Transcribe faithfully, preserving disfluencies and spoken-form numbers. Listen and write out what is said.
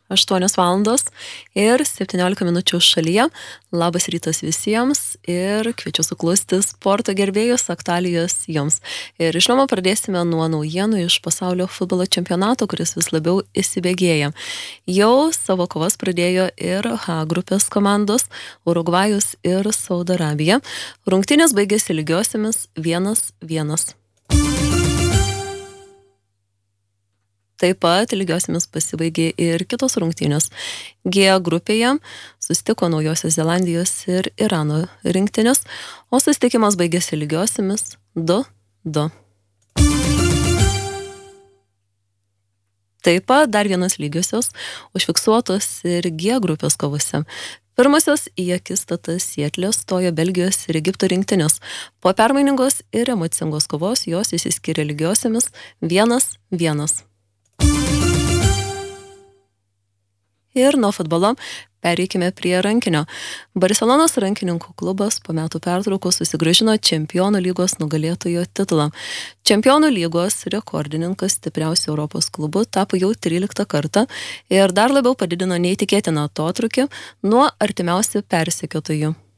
aštuonios valandos ir septyniolika minučių šalyje. Labas rytas visiems ir kviečiu suklusti sporto gerbėjus, aktualijos jums. Ir žinoma, pradėsime nuo naujienų iš pasaulio futbolo čempionato, kuris vis labiau įsibėgėja. Jau savo kovas pradėjo ir H grupės komandos Urugvajus ir Saudo Arabija. Rungtynės baigėsi lygiosiamis vienas vienas. Taip pat lygiosiamis pasibaigė ir kitos rungtynės. G grupėje susitiko Naujosios Zelandijos ir Irano rinktinės, o susitikimas baigėsi lygiosiamis du du. Taip pat dar vienas lygiosios užfiksuotos ir G grupės kovose. Pirmosios į akistatą Sietle stojo Belgijos ir Egipto rinktinės. Po permainingos ir emocingos kovos jos išsiskyrė lygiosiamis vienas vienas. Ir nuo futbolo pereikime prie rankinio. Barcelonos rankininkų klubas po metų pertraukos susigrąžino Čempionų lygos nugalėtojo titulą. Čempionų lygos rekordininkas stipriausiu Europos klubu tapo jau tryliktą kartą ir dar labiau padidino neįtikėtiną atotrūkį nuo artimiausių persekiotojų.